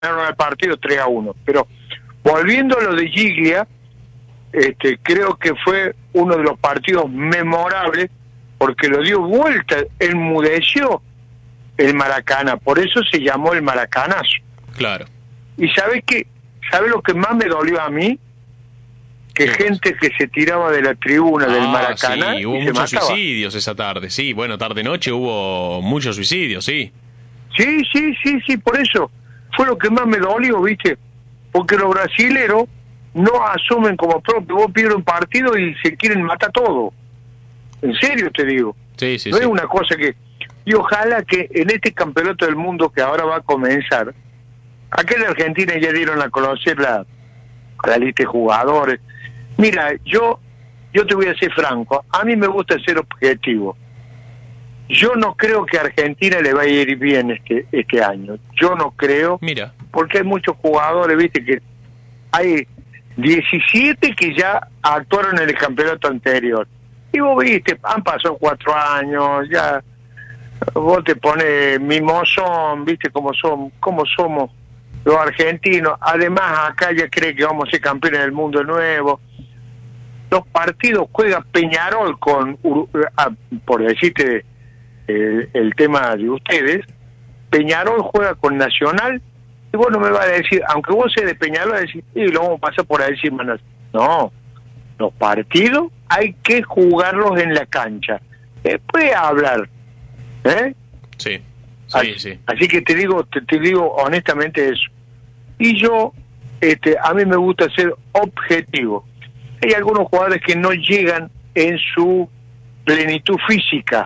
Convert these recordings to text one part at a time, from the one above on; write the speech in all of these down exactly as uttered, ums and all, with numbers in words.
ganaron el partido tres a uno. Pero volviendo a lo de Giglia, este, creo que fue uno de los partidos memorables porque lo dio vuelta, enmudeció el Maracaná, por eso se llamó el Maracanazo. Claro. ¿Y sabes qué? ¿Sabes lo que más me dolió a mí? Que gente que se tiraba de la tribuna ah, del Maracaná sí, hubo y muchos se mataba. suicidios esa tarde, sí, bueno, tarde-noche hubo muchos suicidios, sí. Sí, sí, sí, sí, por eso fue lo que más me dolió, ¿viste? Porque los brasileros no asumen como propio, vos pides un partido y se quieren matar todo. En serio te digo. Sí, sí, no sí. es una cosa que... Y ojalá que en este campeonato del mundo que ahora va a comenzar, acá en Argentina ya dieron a conocer la, la lista de jugadores. Mira, yo yo te voy a ser franco, a mí me gusta ser objetivo. Yo no creo que a Argentina le vaya a ir bien este este año. Yo no creo. Mira. Porque hay muchos jugadores, viste, que hay diecisiete que ya actuaron en el campeonato anterior. Y vos viste, han pasado cuatro años, ya vos te pones mimosón, viste cómo son, cómo somos los argentinos. Además, acá ya cree que vamos a ser campeones del mundo nuevo. Los partidos juega Peñarol con, por decirte el, el tema de ustedes, Peñarol juega con Nacional, y vos no me vas a decir, aunque vos seas de Peñarol, vas a decir, y lo vamos a pasar por ahí encima. No, los partidos hay que jugarlos en la cancha. Después hablar, ¿eh? Sí, sí, así, sí. Así que te digo, te, te digo honestamente eso. Y yo, este, a mí me gusta ser objetivo. Hay algunos jugadores que no llegan en su plenitud física.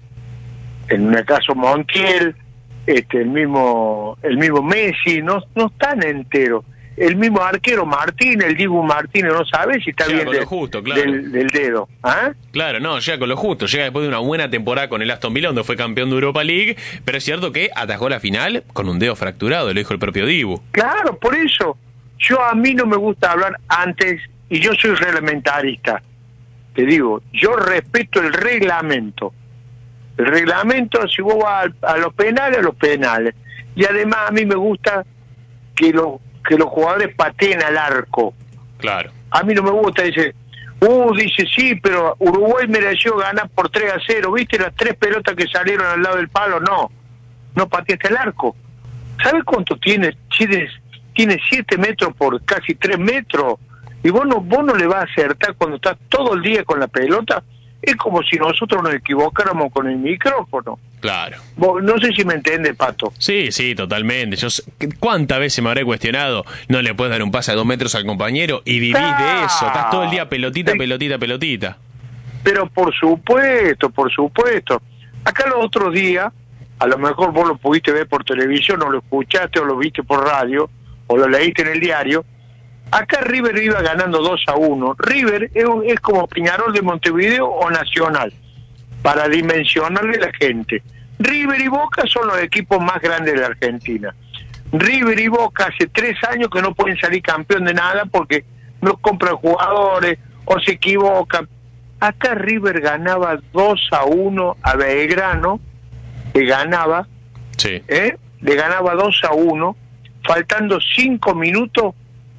En el caso Montiel, este, el mismo, el mismo Messi, no, no están enteros. El mismo arquero Martín, el Dibu Martínez, no sabe si está llega bien con de, lo justo, claro. del, del dedo. ¿Ah? Claro, no, llega con lo justo. Llega después de una buena temporada con el Aston Villa, donde fue campeón de Europa League, pero es cierto que atajó la final con un dedo fracturado, lo dijo el propio Dibu. Claro, por eso. Yo a mí no me gusta hablar antes, y yo soy reglamentarista. Te digo, yo respeto el reglamento. El reglamento, si vos vas a, a los penales, a los penales. Y además a mí me gusta que los que los jugadores pateen al arco. Claro. A mí no me gusta, dice, uh, dice, sí, pero Uruguay mereció ganar por tres a cero, ¿viste las tres pelotas que salieron al lado del palo? No, no pateaste el arco. ¿Sabes cuánto tiene? Tienes, tiene siete metros por casi tres metros, y vos no, vos no le vas a acertar cuando estás todo el día con la pelota. Es como si nosotros nos equivocáramos con el micrófono. Claro. Vos, no sé si me entiendes, Pato. Sí, sí, totalmente. Yo, ¿cuántas veces me habré cuestionado? No le puedes dar un pase a dos metros al compañero y vivís ah, de eso. Estás todo el día pelotita, sí. pelotita, pelotita. Pero por supuesto, por supuesto. Acá los otros días, a lo mejor vos lo pudiste ver por televisión, o lo escuchaste, o lo viste por radio, o lo leíste en el diario. Acá River iba ganando dos a uno. River es, es como Peñarol de Montevideo o Nacional, para dimensionarle a la gente. River y Boca son los equipos más grandes de la Argentina. River y Boca hace tres años que no pueden salir campeón de nada porque no compran jugadores o se equivocan. Acá River ganaba dos a uno a Belgrano, le ganaba, sí. ¿eh? le ganaba dos a uno, faltando cinco minutos.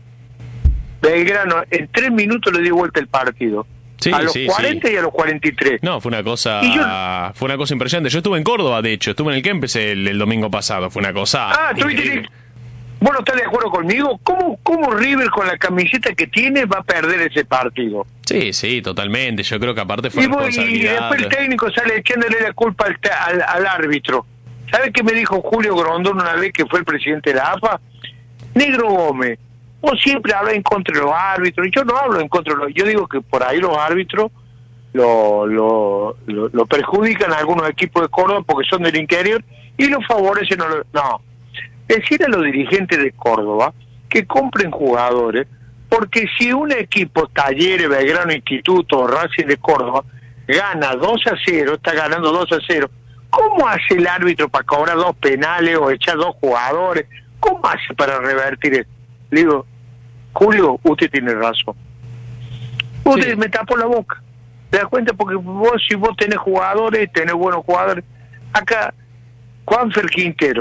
Belgrano en tres minutos le dio vuelta el partido. Sí, a los sí, cuarenta sí. y a los cuarenta y tres. No, fue una cosa yo... fue una cosa impresionante. Yo estuve en Córdoba, de hecho, estuve en el Kempes el, el domingo pasado. Fue una cosa Ah, ¿tú increíble. ¿Vos no estás de acuerdo conmigo? ¿Cómo, ¿Cómo River con la camiseta que tiene va a perder ese partido? Sí, sí, totalmente. Yo creo que aparte fue y, vos, responsabilidad. Y después el técnico sale echándole la culpa al, al, al árbitro. ¿Sabes qué me dijo Julio Grondón una vez que fue el presidente de la A F A? Negro Gómez, vos siempre hablas en contra de los árbitros. Yo no hablo en contra de los... Yo digo que por ahí los árbitros lo, lo, lo, lo perjudican a algunos equipos de Córdoba porque son del interior y los favorecen. No, no. Decir a los dirigentes de Córdoba que compren jugadores, porque si un equipo, Talleres, Belgrano, Instituto, Racing de Córdoba, gana dos a cero, está ganando dos a cero, ¿cómo hace el árbitro para cobrar dos penales o echar dos jugadores? ¿Cómo hace para revertir eso? Le digo, Julio, usted tiene razón. Usted sí. me tapó la boca. ¿Te das cuenta? Porque vos, si vos tenés jugadores, tenés buenos jugadores. Acá, Juanfer Quintero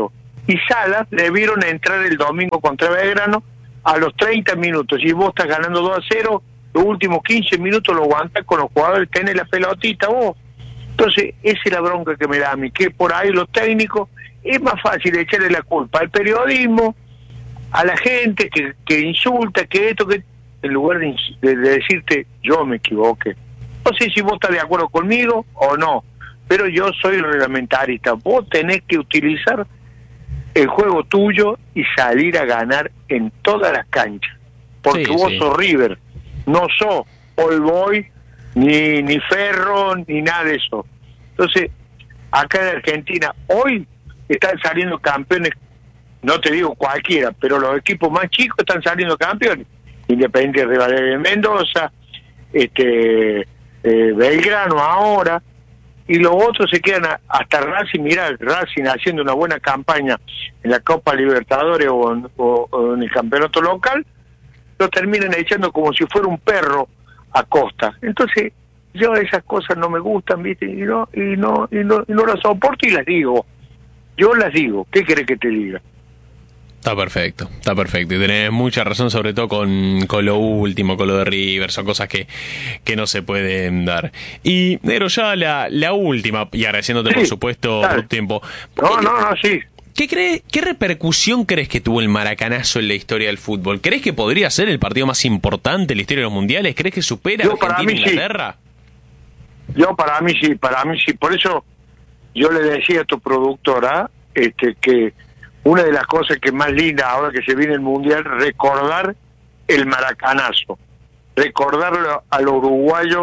y Salas debieron entrar el domingo contra Belgrano a los treinta minutos, y vos estás ganando dos a cero, los últimos quince minutos lo aguantas con los jugadores, tenés la pelotita vos. Entonces, esa es la bronca que me da a mí, que por ahí los técnicos es más fácil echarle la culpa al periodismo, a la gente que, que insulta, que esto, que en lugar de, de, de decirte, yo me equivoqué. No sé si vos estás de acuerdo conmigo o no, pero yo soy reglamentarista. Vos tenés que utilizar el juego tuyo y salir a ganar en todas las canchas, porque sí, vos sí. sos River, no sos All Boy, ni, ni Ferro, ni nada de eso. Entonces, acá en Argentina, hoy están saliendo campeones, no te digo cualquiera, pero los equipos más chicos están saliendo campeones. Independiente Rivadavia de Mendoza, este eh, Belgrano ahora, y los otros se quedan a, hasta Racing. Mirá, Racing haciendo una buena campaña en la Copa Libertadores o en, o, o en el campeonato local, lo terminan echando como si fuera un perro a Costa. Entonces, yo esas cosas no me gustan, ¿viste? Y no, y no, y no, y no las soporto y las digo. Yo las digo. ¿Qué querés que te diga? Está perfecto, está perfecto. Y tenés mucha razón, sobre todo con, con lo último, con lo de River. Son cosas que, que no se pueden dar. Y, Negro, ya la, la última, y agradeciéndote, sí, por supuesto, dale, por tu tiempo. No, no, no, sí. ¿Qué, cree, ¿Qué repercusión crees que tuvo el Maracanazo en la historia del fútbol? ¿Crees que podría ser el partido más importante en la historia de los mundiales? ¿Crees que supera yo, Argentina e Inglaterra? Sí. Yo, para mí sí, para mí sí. Por eso yo le decía a tu productora este, que una de las cosas que más linda ahora que se viene el mundial, recordar el Maracanazo, recordarlo a los uruguayos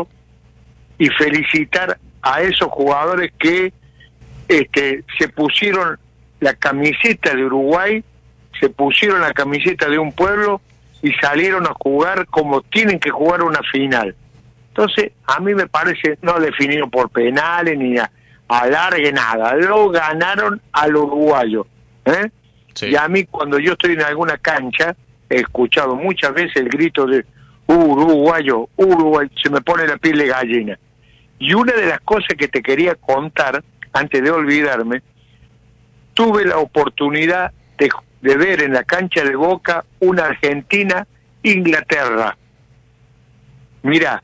y felicitar a esos jugadores que este, se pusieron la camiseta de Uruguay, se pusieron la camiseta de un pueblo y salieron a jugar como tienen que jugar una final. Entonces, a mí me parece, no definido por penales ni a, alargue nada, lo ganaron al uruguayo. ¿Eh? Sí. Y a mí, cuando yo estoy en alguna cancha, he escuchado muchas veces el grito de uruguayo, uruguayo, se me pone la piel de gallina. Y una de las cosas que te quería contar, antes de olvidarme, tuve la oportunidad de, de ver en la cancha de Boca una Argentina-Inglaterra. Mirá,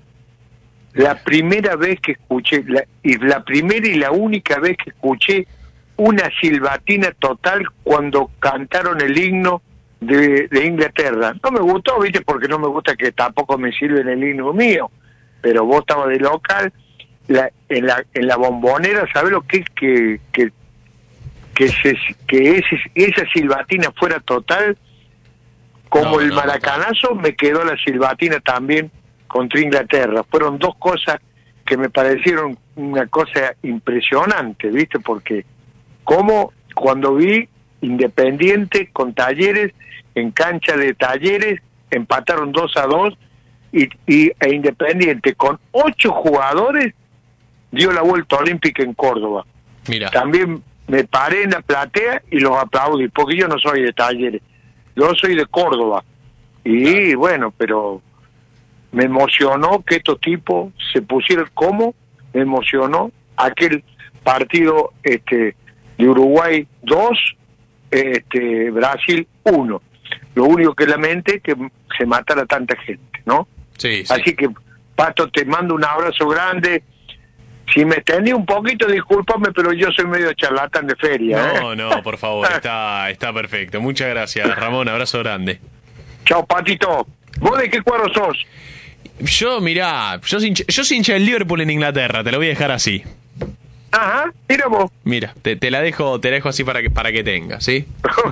la primera vez que escuché, la, y la primera y la única vez que escuché una silbatina total cuando cantaron el himno de, de Inglaterra. No me gustó, viste, porque no me gusta que tampoco me sirven el himno mío, pero vos estabas de local, la, en la en la Bombonera, ¿sabés lo que es que que que, se, que ese, esa silbatina fuera total? Como no, el no, Maracanazo, no. Me quedó la silbatina también contra Inglaterra. Fueron dos cosas que me parecieron una cosa impresionante, viste, porque como cuando vi Independiente con Talleres, en cancha de Talleres, empataron dos a dos, y, y e Independiente con ocho jugadores dio la vuelta olímpica en Córdoba. Mira. También me paré en la platea y los aplaudí, porque yo no soy de Talleres, yo soy de Córdoba. Y claro, bueno, pero me emocionó que estos tipos se pusieran como, me emocionó aquel partido este de Uruguay dos, este Brasil uno. Lo único que lamenté es que se matara tanta gente, ¿no? Sí, sí. Así que, Pato, te mando un abrazo grande. Si me extendí un poquito, discúlpame, pero yo soy medio charlatán de feria. No, ¿eh? no, por favor, está, está perfecto. Muchas gracias, Ramón, abrazo grande. Chao, Patito. ¿Vos de qué cuadro sos? Yo, mirá, yo soy hincha, yo soy hincha del Liverpool en Inglaterra, te lo voy a dejar así. Ajá, mira vos. Mira, te, te la dejo, te la dejo así para que para que tengas, ¿sí?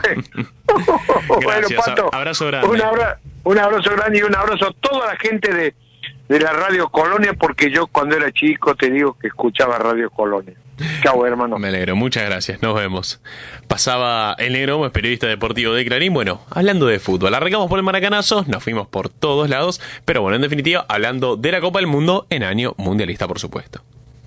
Bueno, Pato, abrazo grande. Un abrazo, un abrazo grande y un abrazo a toda la gente de, de la Radio Colonia, porque yo cuando era chico te digo que escuchaba Radio Colonia. Chau, hermano. Me alegro, muchas gracias, nos vemos. Pasaba el Negro Gómez, periodista deportivo de Clarín. Bueno, hablando de fútbol, arrancamos por el Maracanazo, nos fuimos por todos lados, pero bueno, en definitiva, hablando de la Copa del Mundo en año mundialista, por supuesto.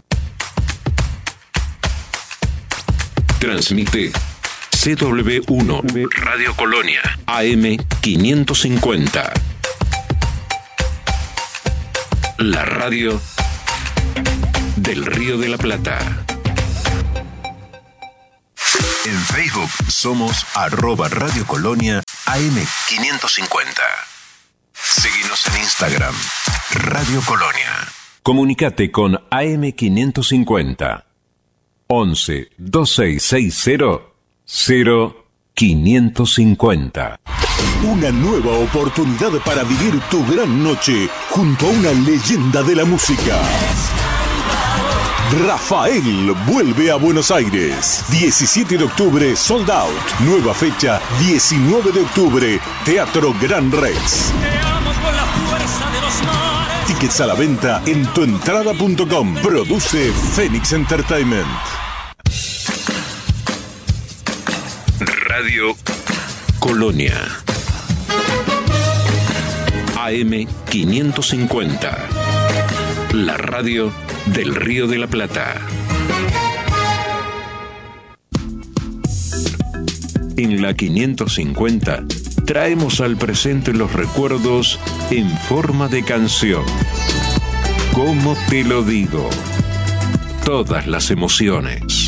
Transmite C W uno Radio Colonia A M quinientos cincuenta. La radio del Río de la Plata. En Facebook somos arroba Radio Colonia A M quinientos cincuenta. Seguinos en Instagram, Radio Colonia. Comunicate con A M quinientos cincuenta. once veintiséis sesenta cero quinientos cincuenta. Una nueva oportunidad para vivir tu gran noche junto a una leyenda de la música. Rafael vuelve a Buenos Aires. diecisiete de octubre, sold out. Nueva fecha, diecinueve de octubre, Teatro Gran Rex. Tickets a la venta en tuentrada punto com. Produce Phoenix Entertainment. Radio Colonia. A M quinientos cincuenta. La radio del Río de la Plata. En la quinientos cincuenta traemos al presente los recuerdos en forma de canción. ¿Cómo te lo digo? Todas las emociones.